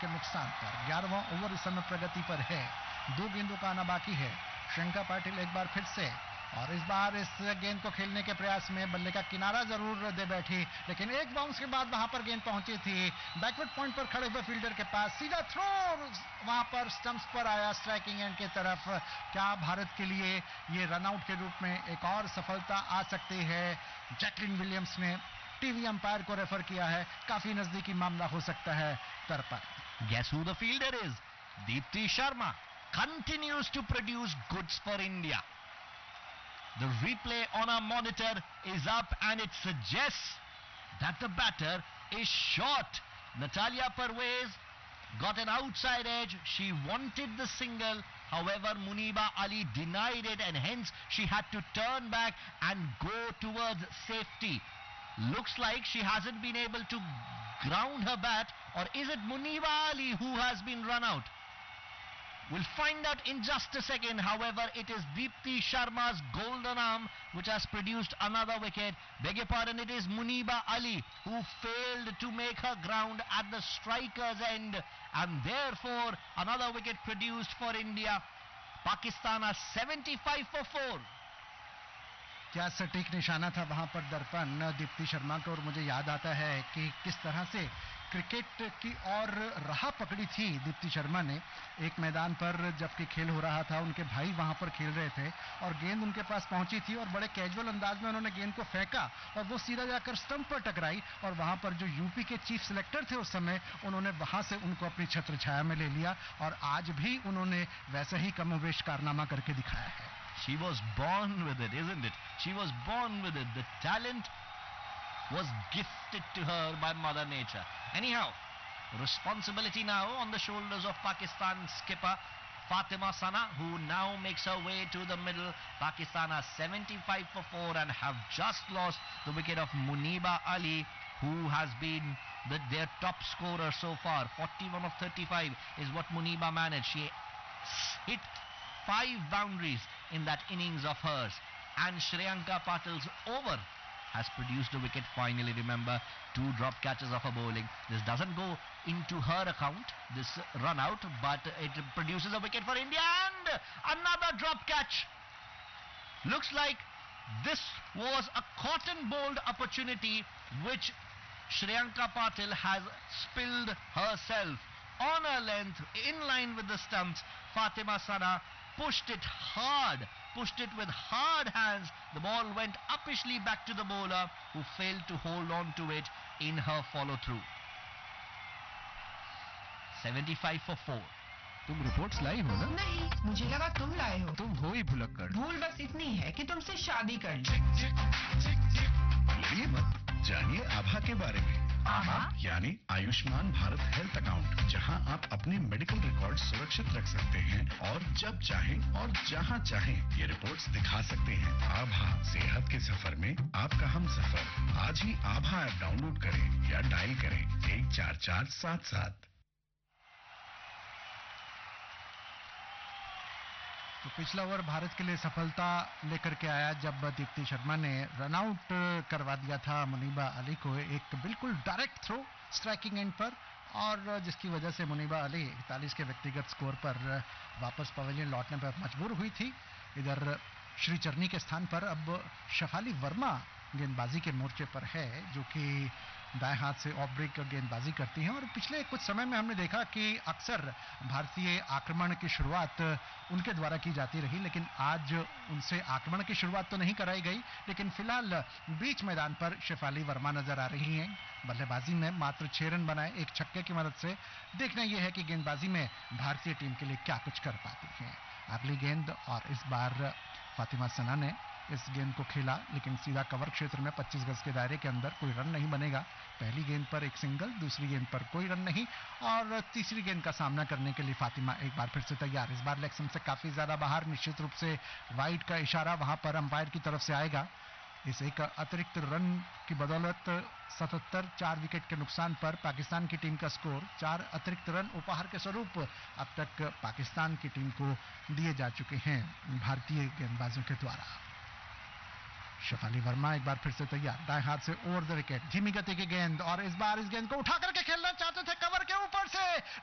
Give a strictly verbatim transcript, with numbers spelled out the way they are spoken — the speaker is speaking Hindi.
के नुकसान पर। ग्यारहवां ओवर इस समय प्रगति पर है, दो गेंदों का आना बाकी है। श्रियंका पाटिल एक बार फिर से, और इस बार इस गेंद को खेलने के प्रयास में बल्ले का किनारा जरूर दे बैठी, लेकिन एक बाउंस के बाद वहां पर गेंद पहुंची थी बैकवर्ड पॉइंट पर खड़े हुए फील्डर के पास, सीधा थ्रो वहां पर स्टंप्स पर आया स्ट्राइकिंग एंड की तरफ। क्या भारत के लिए ये रनआउट के रूप में एक और सफलता आ सकती है? जैकलिन विलियम्स ने टीवी अंपायर को रेफर किया है, काफी नजदीकी मामला हो सकता है दर्पण। Guess who the fielder is? Deepti Sharma continues to produce goods for India. The replay on our monitor is up and it suggests that the batter is short. Natalia Parvez got an outside edge. She wanted the single. However, Muniba Ali denied it and hence she had to turn back and go towards safety. Looks like she hasn't been able to ground her bat, or is it Muniba Ali who has been run out? We'll find out in just a second. However, it is Deepti Sharma's golden arm which has produced another wicket. Beg your pardon, it is Muniba Ali who failed to make her ground at the striker's end, and therefore another wicket produced for India. Pakistan are seventy-five for four. क्या सटीक निशाना था वहां पर दर्पण दीप्ति शर्मा को, और मुझे याद आता है कि किस तरह से क्रिकेट की और राह पकड़ी थी दीप्ति शर्मा ने एक मैदान पर, जबकि खेल हो रहा था, उनके भाई वहां पर खेल रहे थे और गेंद उनके पास पहुंची थी और बड़े कैजुअल अंदाज में उन्होंने गेंद को फेंका और वो सीधा जाकर स्टंप पर टकराई, और वहां पर जो यूपी के चीफ सिलेक्टर थे उस समय, उन्होंने वहां से उनको अपनी छत्र छाया में ले लिया और आज भी उन्होंने वैसे ही कमोवेश कारनामा करके दिखाया है। She was born with it, isn't it? She was born with it. The talent was gifted to her by Mother Nature. Anyhow, responsibility now on the shoulders of Pakistan skipper Fatima Sana, who now makes her way to the middle. Pakistan are seventy-five for four and have just lost the wicket of Muniba Ali, who has been the, their top scorer so far. forty-one of thirty-five is what Muniba managed. She hit five boundaries in that innings of hers, and Shriyanka Patil's over has produced a wicket finally. Remember, two drop catches of her bowling. This doesn't go into her account, this run out, but it produces a wicket for India, and another drop catch. Looks like this was a cotton bowled opportunity which Shriyanka Patil has spilled herself on her length in line with the stumps. Fatima Sana pushed it hard, pushed it with hard hands. The ball went uppishly back to the bowler, who failed to hold on to it in her follow through. seventy-five for four. तुम रिपोर्ट्स लाई हो ना? नहीं, मुझे लगा तुम लाए हो। तुम हो ही भुलक्कड़। भूल बस इतनी है कि तुमसे शादी कर ली। ये मत जानिए आभा के बारे में। आभा यानी आयुष्मान भारत हेल्थ अकाउंट, जहां आप अपने मेडिकल रिकॉर्ड सुरक्षित रख सकते हैं और जब चाहें और जहां चाहें ये रिपोर्ट्स दिखा सकते हैं। आभा, सेहत के सफर में आपका हम सफर। आज ही आभा ऐप डाउनलोड करें या डायल करें एक चार चार सात सात। तो पिछला ओवर भारत के लिए सफलता लेकर के आया जब दीप्ति शर्मा ने रनआउट करवा दिया था मुनीबा अली को, एक बिल्कुल डायरेक्ट थ्रो स्ट्राइकिंग एंड पर, और जिसकी वजह से मुनीबा अली इकतालीस के व्यक्तिगत स्कोर पर वापस पवेलियन लौटने पर मजबूर हुई थी। इधर श्रीचरनी के स्थान पर अब शफाली वर्मा गेंदबाजी के मोर्चे पर है, जो कि दाएं हाथ से ऑफ ब्रेक गेंदबाजी करती हैं, और पिछले कुछ समय में हमने देखा कि अक्सर भारतीय आक्रमण की शुरुआत उनके द्वारा की जाती रही, लेकिन आज उनसे आक्रमण की शुरुआत तो नहीं कराई गई, लेकिन फिलहाल बीच मैदान पर शेफाली वर्मा नजर आ रही हैं। बल्लेबाजी में मात्र छह रन बनाए एक छक्के की मदद से। देखना यह है कि गेंदबाजी में भारतीय टीम के लिए क्या कुछ कर पाती है। अगली गेंद, और इस बार फातिमा सना ने इस गेंद को खेला, लेकिन सीधा कवर क्षेत्र में पच्चीस गज के दायरे के अंदर कोई रन नहीं बनेगा। पहली गेंद पर एक सिंगल, दूसरी गेंद पर कोई रन नहीं, और तीसरी गेंद का सामना करने के लिए फातिमा एक बार फिर से तैयार। इस बार लेग स्टंप से काफी ज्यादा बाहर, निश्चित रूप से वाइड का इशारा वहां पर अंपायर की तरफ से आएगा। इस एक अतिरिक्त रन की बदौलत सतहत्तर चार विकेट के नुकसान पर पाकिस्तान की टीम का स्कोर, चार अतिरिक्त रन उपहार के स्वरूप अब तक पाकिस्तान की टीम को दिए जा चुके हैं भारतीय गेंदबाजों के द्वारा। शेफाली वर्मा एक बार फिर से तैयार, दाएं हाथ से ओवर द विकेट, धीमी गति की गेंद, और इस बार इस गेंद को उठा करके खेलना चाहते थे कवर के ऊपर से,